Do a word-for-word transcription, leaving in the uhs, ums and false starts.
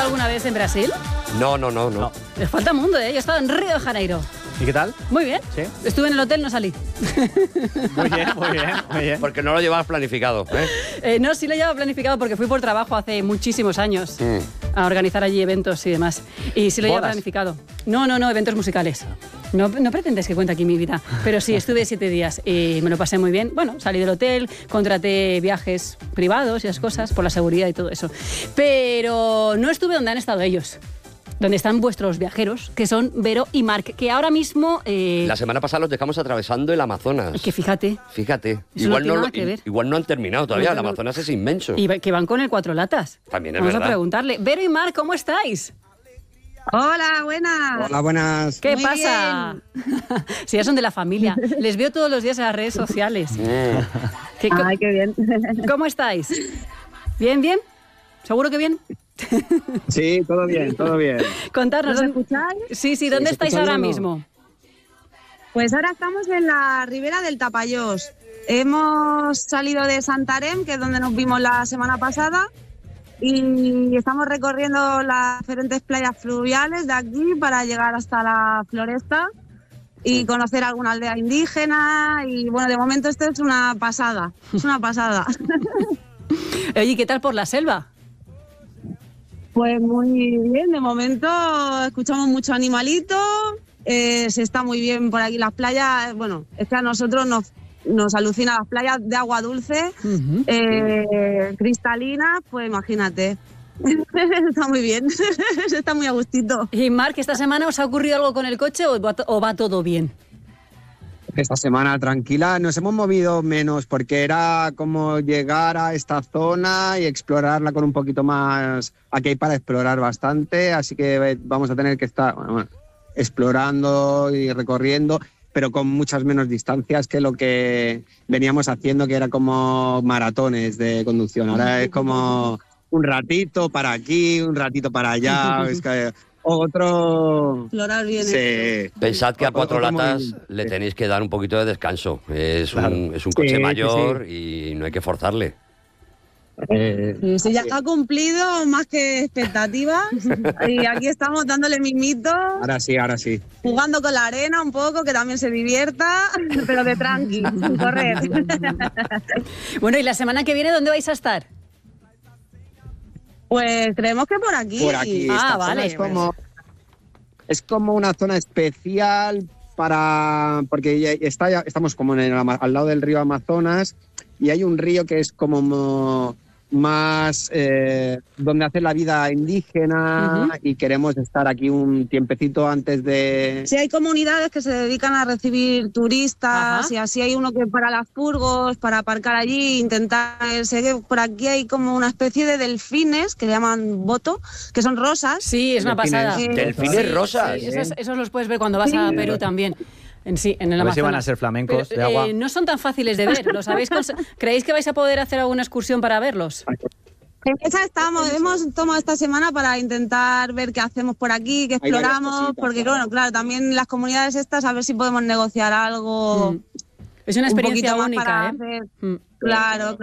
alguna vez en Brasil? No, no, no, no. Les falta mundo, ¿eh? Yo he estado en Río de Janeiro. ¿Y qué tal? Muy bien. ¿Sí? Estuve en el hotel, no salí. Muy bien, muy bien, muy bien. Porque no lo llevabas planificado, ¿eh? Eh, no, sí lo llevaba planificado porque fui por trabajo hace muchísimos años Mm. a organizar allí eventos y demás. Y sí lo llevaba ¿Bodas? planificado. No, no, no, eventos musicales. No, no pretendes que cuente aquí mi vida, pero sí, estuve siete días y me lo pasé muy bien. Bueno, salí del hotel, contraté viajes privados y esas cosas por la seguridad y todo eso. Pero no estuve donde han estado ellos. Donde están vuestros viajeros, que son Vero y Marc, que ahora mismo... Eh, La semana pasada los dejamos atravesando el Amazonas. es que fíjate, Fíjate, Eso igual no tiene no, nada que ver. igual no han terminado todavía, No, el no, no. Amazonas es inmenso. y va- que van con el cuatro latas. También es Vamos verdad. a preguntarle. Vero y Marc, ¿cómo estáis? Hola, buenas. Hola, buenas. ¿Qué Muy pasa? Si ya son de la familia. Les veo todos los días en las redes sociales. Mm. ¿Qué- co- Ay, qué bien. ¿Cómo estáis? ¿Bien, bien? ¿Seguro que bien? Sí, todo bien, todo bien. Contarnos. ¿Nos ¿dónde- escucháis? Sí, sí, ¿dónde ¿se estáis escucha ahora bien o no? mismo? Pues ahora estamos en la ribera del Tapallós. Hemos salido de Santarém, que es donde nos vimos la semana pasada, y estamos recorriendo las diferentes playas fluviales de aquí para llegar hasta la Floresta y conocer alguna aldea indígena. Y bueno, de momento esto es una pasada, es una pasada. Oye, ¿qué tal por la selva? Pues muy bien, de momento escuchamos mucho animalito, eh, se está muy bien por aquí las playas. Bueno, es que a nosotros nos, nos alucina las playas de agua dulce, Ujú. eh, cristalinas, pues imagínate. Está muy bien, se está muy a gustito. Y Marc, ¿esta semana os ha ocurrido algo con el coche o va, to- o va todo bien? Esta semana tranquila, nos hemos movido menos porque era como llegar a esta zona y explorarla con un poquito más. Aquí hay para explorar bastante, así que eh, vamos a tener que estar bueno, explorando y recorriendo, pero con muchas menos distancias que lo que veníamos haciendo, que era como maratones de conducción. Ahora es como un ratito para aquí, un ratito para allá. Es que otro. Explorar bien esto. Sí. Pensad que a cuatro Otro latas movimiento. le tenéis que dar un poquito de descanso. Es, Claro. un, es un coche Sí, sí, mayor y no hay que forzarle. Eh, Sí, ya ha cumplido más que expectativas y aquí estamos dándole mimito, ahora sí, ahora sí. jugando con la arena un poco, que también se divierta, pero de tranqui, sin correr. Bueno, ¿y la semana que viene dónde vais a estar? Pues creemos que por aquí. Por aquí. Ah, esta vale, zona es como, es como una zona especial para porque ya está, ya estamos como en el ama- al lado del río Amazonas y hay un río que es como mo- más eh, donde hace la vida indígena. Ujú. Y queremos estar aquí un tiempecito antes de. Sí, hay comunidades que se dedican a recibir turistas. Ajá. Y así hay uno que para las furgos, para aparcar allí, intentar. Sé que por aquí hay como una especie de delfines que le llaman boto, que son rosas. Sí, es una Delfines. pasada. Eh, Delfines Sí, rosas. sí, esos, esos los puedes ver cuando vas a Sí. Perú también. En sí, en el A ver si Amazonas. van a ser flamencos Pero, de agua. eh, no son tan fáciles de ver. ¿Los habéis cons- ¿Creéis que vais a poder hacer alguna excursión para verlos? En esa estamos, hemos tomado esta semana para intentar ver qué hacemos por aquí, qué Hay varias exploramos, cositas, porque claro. bueno, claro, también las comunidades estas, a ver si podemos negociar algo. Mm. Es una un experiencia poquito más única, para ¿eh? hacer. Mm. Claro,